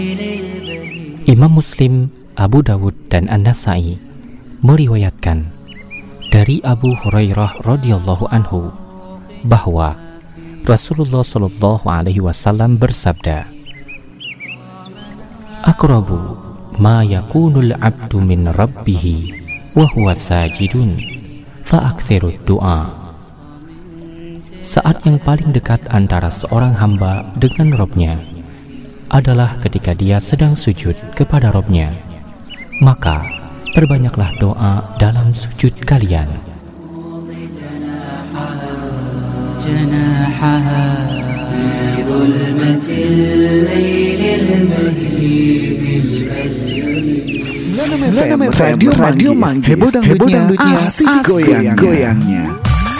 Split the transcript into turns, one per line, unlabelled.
Imam Muslim, Abu Dawud, dan An-Nasa'i meriwayatkan dari Abu Hurairah radhiyallahu anhu bahwa Rasulullah Shallallahu alaihi wasallam bersabda, "Aqrabu ma yakunul 'abdu min rabbih wa huwa sajidun fa'aktsirud du'a." Saat yang paling dekat antara seorang hamba dengan Robnya adalah ketika dia sedang sujud kepada Robnya, maka perbanyaklah doa dalam sujud kalian.
Radio Manggis, heboh dangdutnya, asik goyang-goyangnya.